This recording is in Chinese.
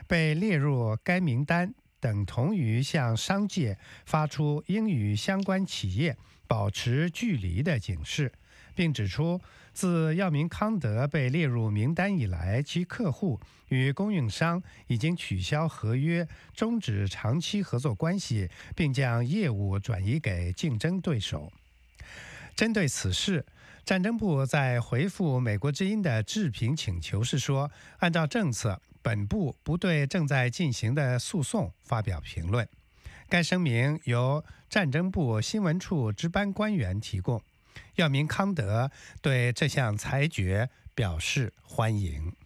被列入该名单等同于向商界发出应与相关企业保持距离的警示，并指出，自药明康德被列入名单以来，其客户与供应商已经取消合约，终止长期合作关系，并将业务转移给竞争对手。针对此事，战争部在回复美国之音的置评请求时说，按照政策，本部不对正在进行的诉讼发表评论。该声明由战争部新闻处值班官员提供。药明康德对这项裁决表示欢迎。